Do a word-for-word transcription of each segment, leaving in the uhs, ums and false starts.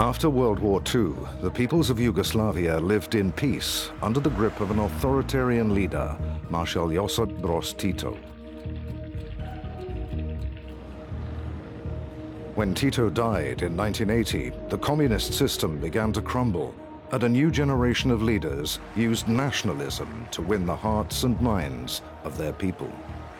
After World War Two, the peoples of Yugoslavia lived in peace under the grip of an authoritarian leader, Marshal Josip Broz Tito. When Tito died in nineteen eighty, the communist system began to crumble, and a new generation of leaders used nationalism to win the hearts and minds of their people.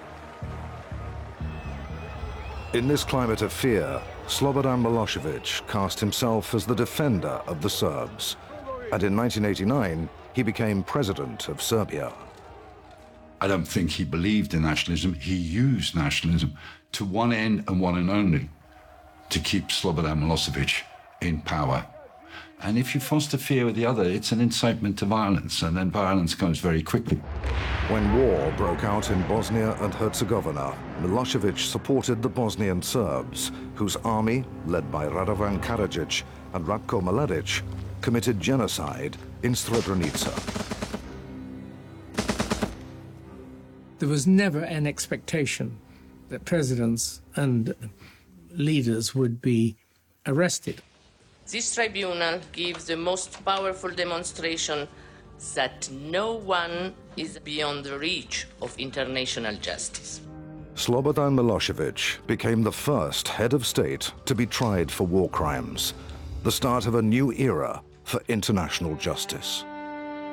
In this climate of fear, Slobodan Milosevic cast himself as the defender of the Serbs, and in nineteen eighty-nine, he became president of Serbia. I don't think he believed in nationalism. He used nationalism to one end and one end only, to keep Slobodan Milosevic in power. And if you foster fear with the other, it's an incitement to violence, and then violence comes very quickly. When war broke out in Bosnia and Herzegovina, Milosevic supported the Bosnian Serbs, whose army, led by Radovan Karadzic and Ratko Mladic, committed genocide in Srebrenica. There was never an expectation that presidents and leaders would be arrested. This tribunal gives the most powerful demonstration that no one is beyond the reach of international justice. Slobodan Milosevic became the first head of state to be tried for war crimes, the start of a new era for international justice.